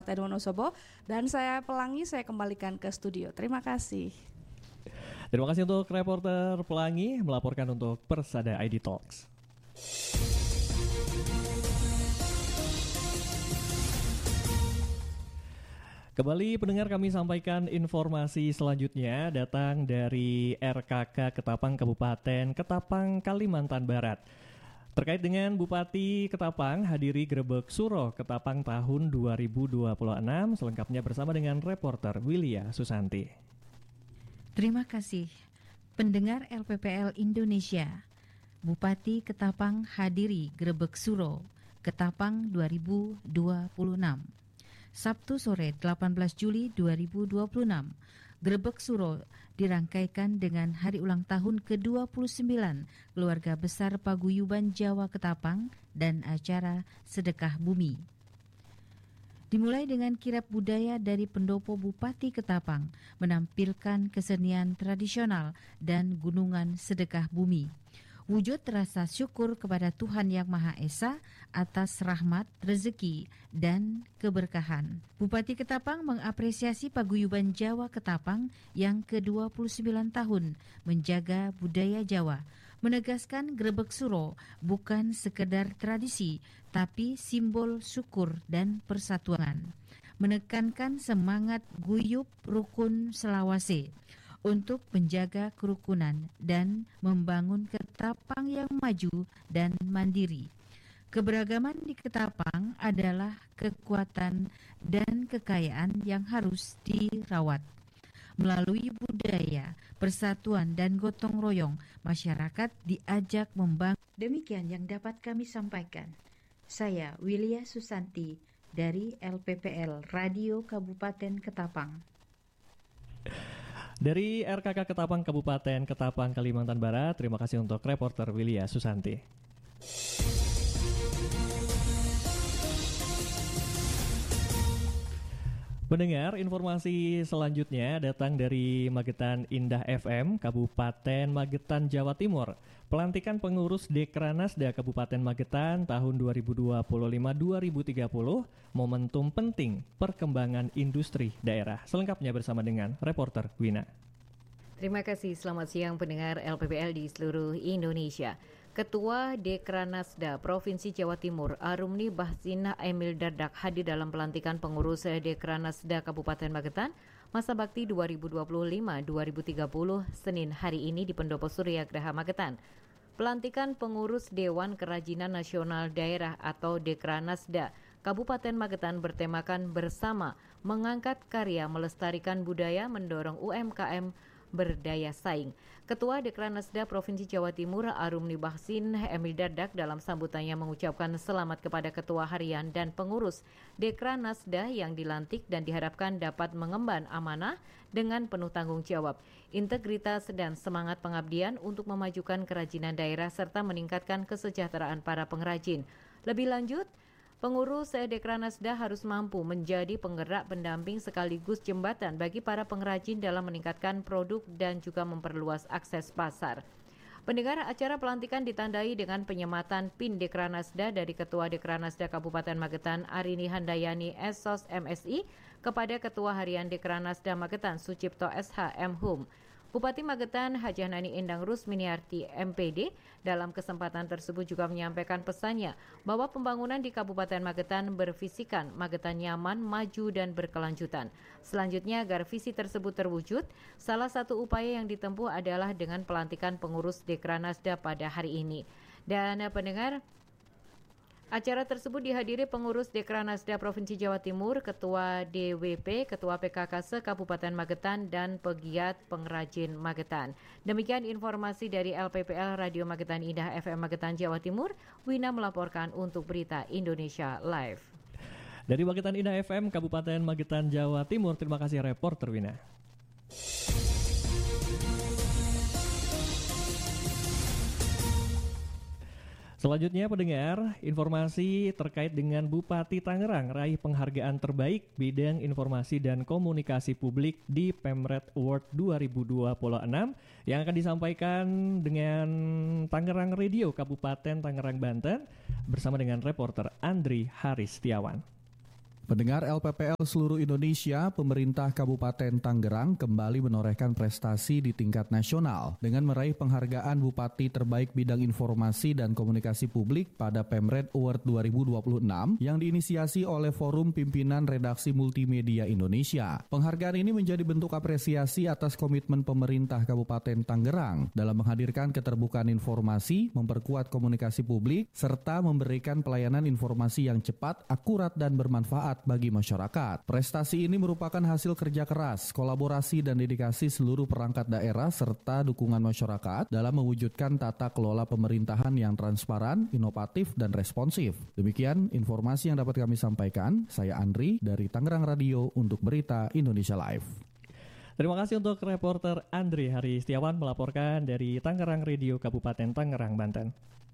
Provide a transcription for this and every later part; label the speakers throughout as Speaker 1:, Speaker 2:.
Speaker 1: Kapten Wonosobo. Dan saya Pelangi, saya kembalikan ke studio. Terima kasih.
Speaker 2: Terima kasih untuk reporter Pelangi melaporkan untuk Persada ID Talks. Kembali pendengar, kami sampaikan informasi selanjutnya datang dari RKK Ketapang Kabupaten Ketapang, Kalimantan Barat. Terkait dengan Bupati Ketapang hadiri Grebek Suro Ketapang tahun 2026, selengkapnya bersama dengan reporter Willia Susanti.
Speaker 3: Terima kasih. Pendengar LPPL Indonesia, Bupati Ketapang hadiri Grebek Suro Ketapang 2026. Sabtu sore 18 Juli 2026, Grebek Suro dirangkaikan dengan hari ulang tahun ke-29 Keluarga Besar Paguyuban Jawa Ketapang dan acara Sedekah Bumi. Dimulai dengan kirap budaya dari pendopo Bupati Ketapang menampilkan kesenian tradisional dan gunungan sedekah bumi. Wujud rasa syukur kepada Tuhan Yang Maha Esa atas rahmat, rezeki, dan keberkahan. Bupati Ketapang mengapresiasi Paguyuban Jawa Ketapang yang ke-29 tahun menjaga budaya Jawa, menegaskan Grebek Suro bukan sekedar tradisi, tapi simbol syukur dan persatuan. Menekankan semangat guyup rukun selawase untuk menjaga kerukunan dan membangun Ketapang yang maju dan mandiri. Keberagaman di Ketapang adalah kekuatan dan kekayaan yang harus dirawat. Melalui budaya, persatuan, dan gotong royong, masyarakat diajak membangun. Demikian yang dapat kami sampaikan. Saya Willia Susanti dari LPPL Radio Kabupaten Ketapang.
Speaker 2: Dari RKK Ketapang Kabupaten Ketapang, Kalimantan Barat, terima kasih untuk reporter Willia Susanti. Pendengar, informasi selanjutnya datang dari Magetan Indah FM, Kabupaten Magetan, Jawa Timur. Pelantikan pengurus Dekranasda Kabupaten Magetan tahun 2025-2030, momentum penting perkembangan industri daerah. Selengkapnya bersama dengan reporter Wina.
Speaker 4: Terima kasih, selamat siang pendengar LPPL di seluruh Indonesia. Ketua Dekranasda Provinsi Jawa Timur, Arumni Bahsin Emil Dardak hadir dalam pelantikan pengurus Dekranasda Kabupaten Magetan masa bakti 2025-2030 Senin hari ini di Pendopo Surya Graha Magetan. Pelantikan pengurus Dewan Kerajinan Nasional Daerah atau Dekranasda Kabupaten Magetan bertemakan bersama mengangkat karya melestarikan budaya mendorong UMKM berdaya saing. Ketua Dekranasda Provinsi Jawa Timur Arumni Bahsin Emil Dardak dalam sambutannya mengucapkan selamat kepada Ketua Harian dan pengurus Dekranasda yang dilantik dan diharapkan dapat mengemban amanah dengan penuh tanggung jawab, integritas dan semangat pengabdian untuk memajukan kerajinan daerah serta meningkatkan kesejahteraan para pengrajin. Lebih lanjut, pengurus Dekranasda harus mampu menjadi penggerak pendamping sekaligus jembatan bagi para pengrajin dalam meningkatkan produk dan juga memperluas akses pasar. Pendengar, acara pelantikan ditandai dengan penyematan PIN Dekranasda dari Ketua Dekranasda Kabupaten Magetan Arini Handayani SOS MSI kepada Ketua Harian Dekranasda Magetan Sucipto SH M Hum. Bupati Magetan Hajah Nani Endang Rusminiarti MPD dalam kesempatan tersebut juga menyampaikan pesannya bahwa pembangunan di Kabupaten Magetan bervisikan Magetan nyaman, maju dan berkelanjutan. Selanjutnya agar visi tersebut terwujud, salah satu upaya yang ditempuh adalah dengan pelantikan pengurus Dekranasda pada hari ini. Dan pendengar, acara tersebut dihadiri pengurus Dekranasda Provinsi Jawa Timur, Ketua DWP, Ketua PKK se-Kabupaten Magetan, dan pegiat pengrajin Magetan. Demikian informasi dari LPPL Radio Magetan Indah FM Magetan, Jawa Timur. Wina melaporkan untuk Berita Indonesia Live.
Speaker 2: Dari Magetan Indah FM, Kabupaten Magetan, Jawa Timur, terima kasih reporter Wina. Selanjutnya pendengar, informasi terkait dengan Bupati Tangerang raih penghargaan terbaik bidang informasi dan komunikasi publik di Pemret Award 2026 yang akan disampaikan dengan Tangerang Radio Kabupaten Tangerang Banten bersama dengan reporter Andri Haris Setiawan.
Speaker 5: Pendengar LPPL seluruh Indonesia, pemerintah Kabupaten Tangerang kembali menorehkan prestasi di tingkat nasional dengan meraih penghargaan Bupati Terbaik Bidang Informasi dan Komunikasi Publik pada Pemred Award 2026 yang diinisiasi oleh Forum Pimpinan Redaksi Multimedia Indonesia. Penghargaan ini menjadi bentuk apresiasi atas komitmen pemerintah Kabupaten Tangerang dalam menghadirkan keterbukaan informasi, memperkuat komunikasi publik, serta memberikan pelayanan informasi yang cepat, akurat, dan bermanfaat bagi masyarakat. Prestasi ini merupakan hasil kerja keras, kolaborasi dan dedikasi seluruh perangkat daerah serta dukungan masyarakat dalam mewujudkan tata kelola pemerintahan yang transparan, inovatif, dan responsif. Demikian informasi yang dapat kami sampaikan. Saya Andri dari Tangerang Radio untuk Berita Indonesia Live.
Speaker 2: Terima kasih untuk reporter Andri Hari Setiawan melaporkan dari Tangerang Radio Kabupaten Tangerang, Banten.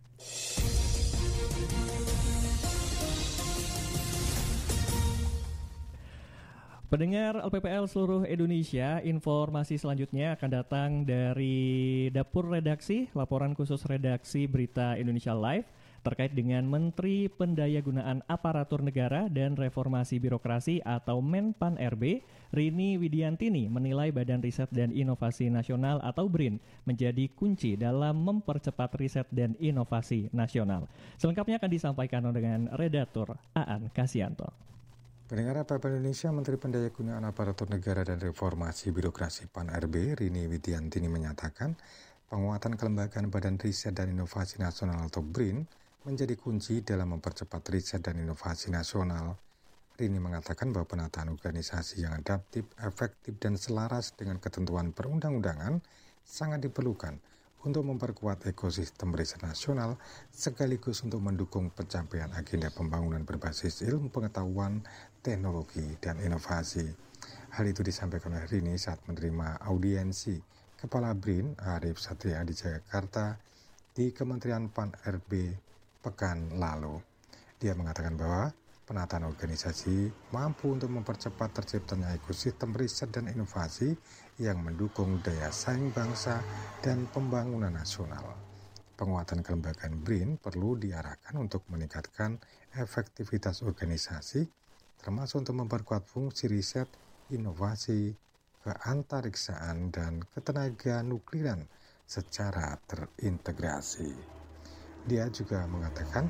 Speaker 2: Pendengar LPPL seluruh Indonesia, informasi selanjutnya akan datang dari Dapur Redaksi, laporan khusus redaksi Berita Indonesia Live terkait dengan Menteri Pendayagunaan Aparatur Negara dan Reformasi Birokrasi atau Menpan RB, Rini Widiantini menilai Badan Riset dan Inovasi Nasional atau BRIN menjadi kunci dalam mempercepat riset dan inovasi nasional. Selengkapnya akan disampaikan dengan redaktur Aan Kasianto.
Speaker 6: Pendengar LPPL Indonesia, Menteri Pendayagunaan Aparatur Negara dan Reformasi Birokrasi PAN RB, Rini Widiantini menyatakan penguatan kelembagaan Badan Riset dan Inovasi Nasional atau BRIN menjadi kunci dalam mempercepat riset dan inovasi nasional. Rini mengatakan bahwa penataan organisasi yang adaptif, efektif, dan selaras dengan ketentuan perundang-undangan sangat diperlukan untuk memperkuat ekosistem riset nasional sekaligus untuk mendukung pencapaian agenda pembangunan berbasis ilmu pengetahuan, teknologi, dan inovasi. Hal itu disampaikan oleh Rini saat menerima audiensi Kepala BRIN Arief Satria di Jakarta di Kementerian PAN RB pekan lalu. Dia mengatakan bahwa penataan organisasi mampu untuk mempercepat terciptanya ekosistem riset dan inovasi yang mendukung daya saing bangsa dan pembangunan nasional. Penguatan kelembagaan BRIN perlu diarahkan untuk meningkatkan efektivitas organisasi, termasuk untuk memperkuat fungsi riset, inovasi, keantariksaan, dan ketenaga nukliran secara terintegrasi. Dia juga mengatakan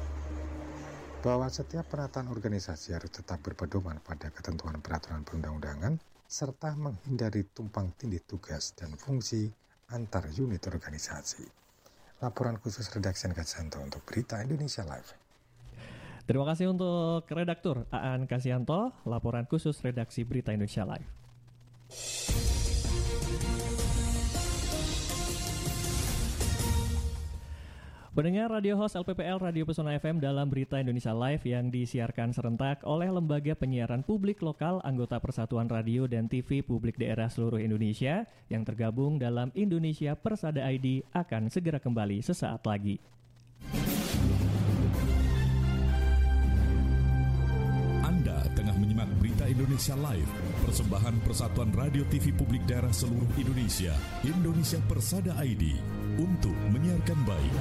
Speaker 6: bahwa setiap penataan organisasi harus tetap berpedoman pada ketentuan peraturan perundang-undangan serta menghindari tumpang tindih tugas dan fungsi antar unit organisasi. Laporan khusus redaksi Kasianto untuk Berita Indonesia Live.
Speaker 2: Terima kasih untuk redaktur Aan Kasianto, laporan khusus redaksi Berita Indonesia Live. Pendengar radio host LPPL Radio Pesona FM dalam Berita Indonesia Live yang disiarkan serentak oleh Lembaga Penyiaran Publik Lokal anggota Persatuan Radio dan TV Publik Daerah seluruh Indonesia yang tergabung dalam Indonesia Persada ID akan segera kembali sesaat lagi.
Speaker 7: Anda tengah menyimak Berita Indonesia Live, persembahan Persatuan Radio TV Publik Daerah seluruh Indonesia, Indonesia Persada ID, untuk menyiarkan baik.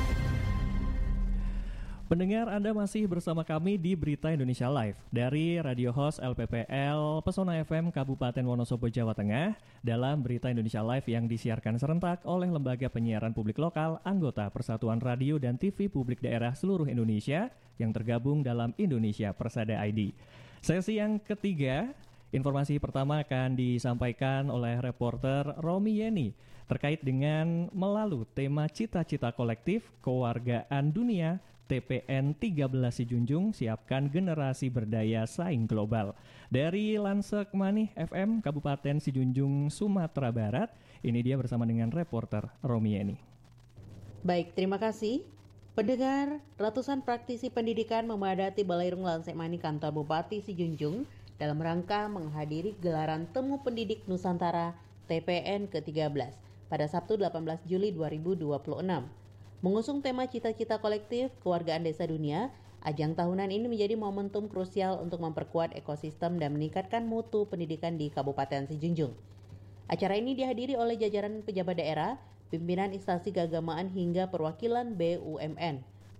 Speaker 2: Pendengar, Anda masih bersama kami di Berita Indonesia Live dari radio host LPPL Pesona FM Kabupaten Wonosobo, Jawa Tengah dalam Berita Indonesia Live yang disiarkan serentak oleh Lembaga Penyiaran Publik Lokal anggota Persatuan Radio dan TV Publik Daerah seluruh Indonesia yang tergabung dalam Indonesia Persada ID. Sesi yang ketiga, informasi pertama akan disampaikan oleh reporter Romi Yeni terkait dengan melalui tema Cita-Cita Kolektif Kewargaan Dunia TPN 13 Sijunjung siapkan generasi berdaya saing global. Dari Lansek Manih FM Kabupaten Sijunjung, Sumatera Barat, ini dia bersama dengan reporter Romi Yeni.
Speaker 8: Baik, terima kasih. Pendengar, ratusan praktisi pendidikan memadati Balairung Lansek Manih kantor Bupati Sijunjung dalam rangka menghadiri gelaran Temu Pendidik Nusantara TPN ke-13 pada Sabtu 18 Juli 2026. Mengusung tema Cita-Cita Kolektif Kewargaan Desa Dunia, ajang tahunan ini menjadi momentum krusial untuk memperkuat ekosistem dan meningkatkan mutu pendidikan di Kabupaten Sijunjung. Acara ini dihadiri oleh jajaran pejabat daerah, pimpinan instansi keagamaan hingga perwakilan BUMN.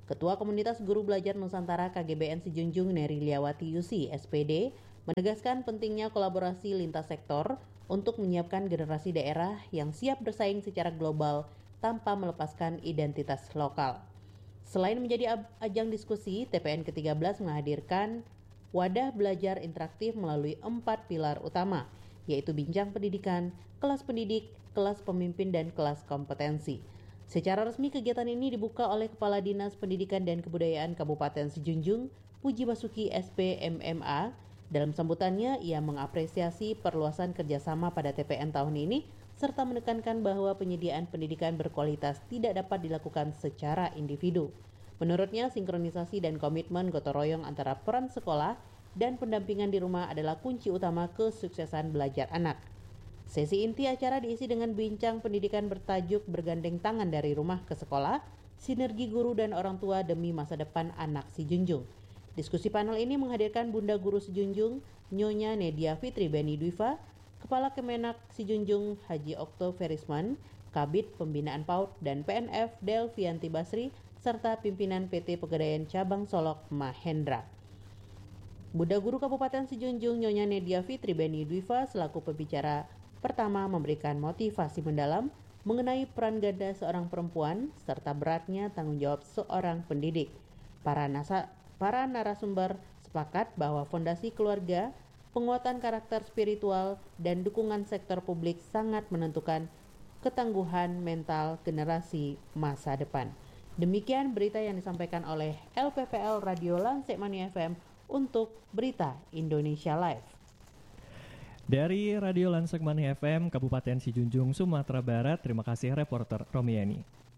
Speaker 8: Ketua Komunitas Guru Belajar Nusantara KGBN Sijunjung Neri Liawati Yusi, SPD, menegaskan pentingnya kolaborasi lintas sektor untuk menyiapkan generasi daerah yang siap bersaing secara global tanpa melepaskan identitas lokal. Selain menjadi ajang diskusi, TPN ke-13 menghadirkan wadah belajar interaktif melalui 4 pilar utama, yaitu bincang pendidikan, kelas pendidik, kelas pemimpin, dan kelas kompetensi. Secara resmi kegiatan ini dibuka oleh Kepala Dinas Pendidikan dan Kebudayaan Kabupaten Sijunjung, Puji Basuki SP MMA. Dalam sambutannya, ia mengapresiasi perluasan kerjasama pada TPN tahun ini, serta menekankan bahwa penyediaan pendidikan berkualitas tidak dapat dilakukan secara individu. Menurutnya, sinkronisasi dan komitmen gotong royong antara peran sekolah dan pendampingan di rumah adalah kunci utama kesuksesan belajar anak. Sesi inti acara diisi dengan bincang pendidikan bertajuk Bergandeng Tangan dari Rumah ke Sekolah, Sinergi Guru dan Orang Tua Demi Masa Depan Anak Sijunjung. Diskusi panel ini menghadirkan Bunda Guru Sijunjung, Nyonya Nedia Fitri Beni Dwiva, Kepala Kemenak Sijunjung Haji Okto Ferisman, Kabid Pembinaan PAUD dan PNF Delvianti Basri, serta pimpinan PT Pegadaian Cabang Solok Mahendra. Bunda Guru Kabupaten Sijunjung Nyonya Nedia Fitri Beni Dwiva selaku pembicara pertama memberikan motivasi mendalam mengenai peran ganda seorang perempuan serta beratnya tanggung jawab seorang pendidik. Para narasumber sepakat bahwa fondasi keluarga, penguatan karakter spiritual, dan dukungan sektor publik sangat menentukan ketangguhan mental generasi masa depan. Demikian berita yang disampaikan oleh LPPL Radio Lansekmani FM untuk Berita Indonesia Live.
Speaker 2: Dari Radio Lansekmani FM, Kabupaten Sijunjung, Sumatera Barat, terima kasih reporter Romiani.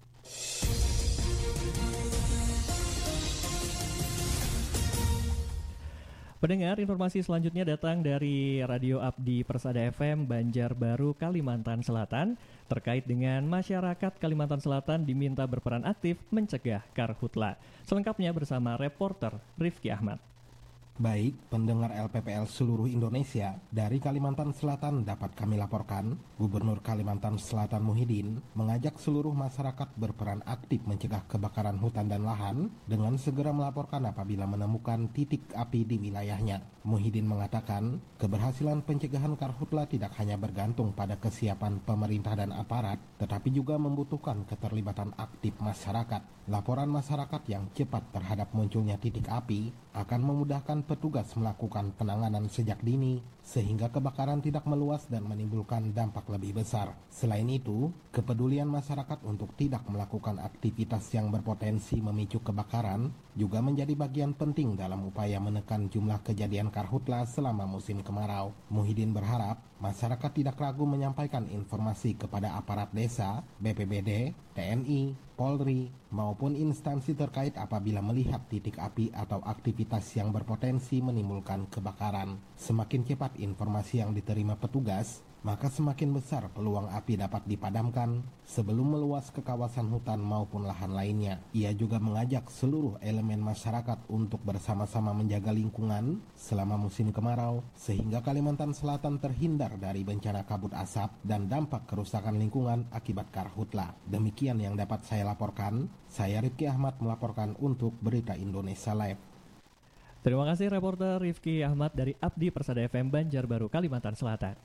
Speaker 2: Pendengar, informasi selanjutnya datang dari Radio Abdi Persada FM Banjarbaru, Kalimantan Selatan, terkait dengan masyarakat Kalimantan Selatan diminta berperan aktif mencegah karhutla. Selengkapnya bersama reporter Rifki Ahmad.
Speaker 9: Baik, pendengar LPPL seluruh Indonesia, dari Kalimantan Selatan dapat kami laporkan, Gubernur Kalimantan Selatan Muhyiddin mengajak seluruh masyarakat berperan aktif mencegah kebakaran hutan dan lahan dengan segera melaporkan apabila menemukan titik api di wilayahnya. Muhyiddin mengatakan, keberhasilan pencegahan karhutla tidak hanya bergantung pada kesiapan pemerintah dan aparat, tetapi juga membutuhkan keterlibatan aktif masyarakat. Laporan masyarakat yang cepat terhadap munculnya titik api akan memudahkan petugas melakukan penanganan sejak dini sehingga kebakaran tidak meluas dan menimbulkan dampak lebih besar. Selain itu, kepedulian masyarakat untuk tidak melakukan aktivitas yang berpotensi memicu kebakaran juga menjadi bagian penting dalam upaya menekan jumlah kejadian karhutla selama musim kemarau. Muhyiddin berharap masyarakat tidak ragu menyampaikan informasi kepada aparat desa, BPBD, TNI, Polri, maupun instansi terkait apabila melihat titik api atau aktivitas yang berpotensi menimbulkan kebakaran. Semakin cepat informasi yang diterima petugas, maka semakin besar peluang api dapat dipadamkan sebelum meluas ke kawasan hutan maupun lahan lainnya. Ia juga mengajak seluruh elemen masyarakat untuk bersama-sama menjaga lingkungan selama musim kemarau, sehingga Kalimantan Selatan terhindar dari bencana kabut asap dan dampak kerusakan lingkungan akibat karhutla. Demikian yang dapat saya laporkan. Saya Rifki Ahmad melaporkan untuk Berita Indonesia Live.
Speaker 2: Terima kasih reporter Rifki Ahmad dari Abdi Persada FM Banjarbaru, Kalimantan Selatan.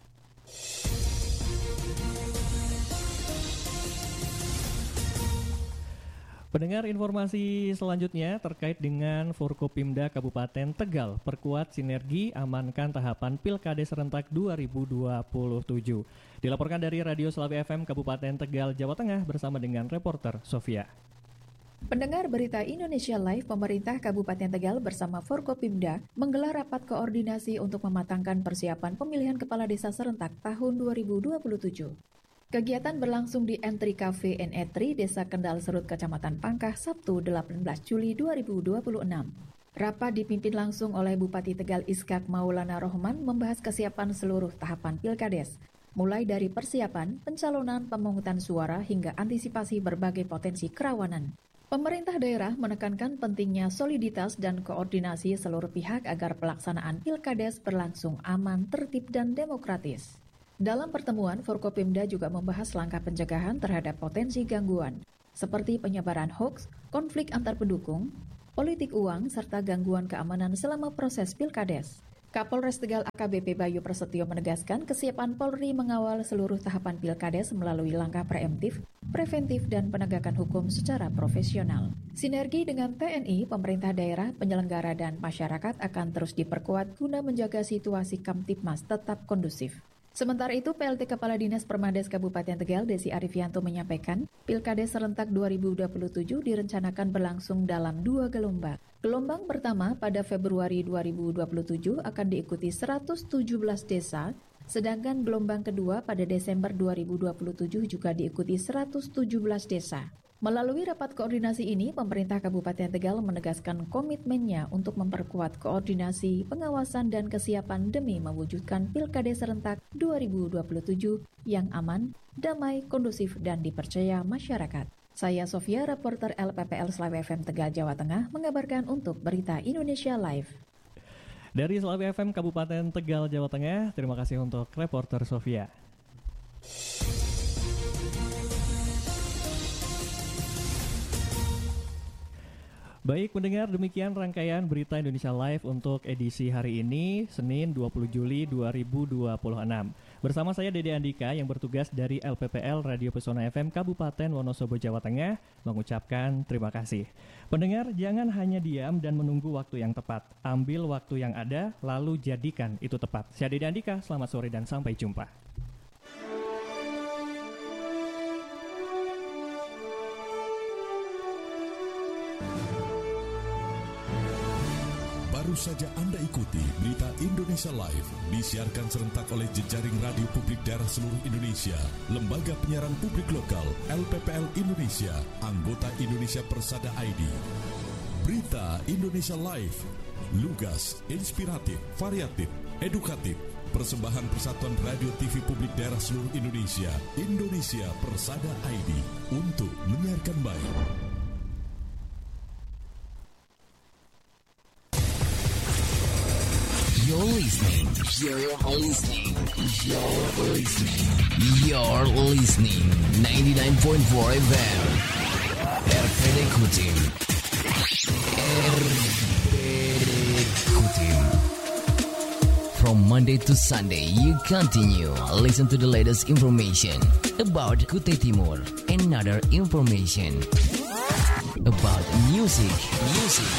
Speaker 2: Pendengar, informasi selanjutnya terkait dengan Forkopimda Kabupaten Tegal perkuat sinergi amankan tahapan Pilkades serentak 2027. Dilaporkan dari Radio Selawi FM Kabupaten Tegal, Jawa Tengah bersama dengan reporter Sofia.
Speaker 10: Pendengar Berita Indonesia Live, pemerintah Kabupaten Tegal bersama Forkopimda menggelar rapat koordinasi untuk mematangkan persiapan pemilihan kepala desa serentak tahun 2027. Kegiatan berlangsung di Entry Cafe and Eatery, Desa Kendal Serut, Kecamatan Pangkah, Sabtu 18 Juli 2026. Rapat dipimpin langsung oleh Bupati Tegal Iskak Maulana Rohman membahas kesiapan seluruh tahapan Pilkades, mulai dari persiapan, pencalonan, pemungutan suara, hingga antisipasi berbagai potensi kerawanan. Pemerintah daerah menekankan pentingnya soliditas dan koordinasi seluruh pihak agar pelaksanaan Pilkades berlangsung aman, tertib, dan demokratis. Dalam pertemuan, Forkopimda juga membahas langkah pencegahan terhadap potensi gangguan. seperti penyebaran hoaks, konflik antar pendukung, politik uang, serta gangguan keamanan selama proses Pilkades. Kapolres Tegal AKBP Bayu Prasetyo menegaskan kesiapan Polri mengawal seluruh tahapan Pilkades melalui langkah preemptif, preventif, dan penegakan hukum secara profesional. Sinergi dengan TNI, pemerintah daerah, penyelenggara, dan masyarakat akan terus diperkuat guna menjaga situasi Kamtibmas tetap kondusif. Sementara itu, PLT Kepala Dinas Permades Kabupaten Tegal, Desi Arifianto menyampaikan, Pilkades serentak 2027 direncanakan berlangsung dalam 2 gelombang. Gelombang pertama pada Februari 2027 akan diikuti 117 desa, sedangkan gelombang kedua pada Desember 2027 juga diikuti 117 desa. Melalui rapat koordinasi ini, pemerintah Kabupaten Tegal menegaskan komitmennya untuk memperkuat koordinasi, pengawasan, dan kesiapan demi mewujudkan Pilkades serentak 2027 yang aman, damai, kondusif, dan dipercaya masyarakat. Saya Sofia, reporter LPPL Slawi FM Tegal, Jawa Tengah, mengabarkan untuk Berita Indonesia Live.
Speaker 2: Dari Slawi FM Kabupaten Tegal, Jawa Tengah, terima kasih untuk reporter Sofia. Baik pendengar, demikian rangkaian Berita Indonesia Live untuk edisi hari ini, Senin 20 Juli 2026. Bersama saya Dede Andika yang bertugas dari LPPL Radio Pesona FM Kabupaten Wonosobo, Jawa Tengah, mengucapkan terima kasih. Pendengar, jangan hanya diam dan menunggu waktu yang tepat. Ambil waktu yang ada, lalu jadikan itu tepat. Saya Dede Andika, selamat sore dan sampai jumpa.
Speaker 7: Baru saja Anda ikuti Berita Indonesia Live, disiarkan serentak oleh jejaring radio publik daerah seluruh Indonesia, Lembaga Penyiaran Publik Lokal, LPPL Indonesia, anggota Indonesia Persada ID. Berita Indonesia Live, lugas, inspiratif, variatif, edukatif, persembahan Persatuan Radio TV Publik Daerah seluruh Indonesia, Indonesia Persada ID, untuk menyiarkan baik.
Speaker 11: You're listening 99.4 FM RPD Kutim. From Monday to Sunday, you continue listen to the latest information about Kutai Timur and other information about music,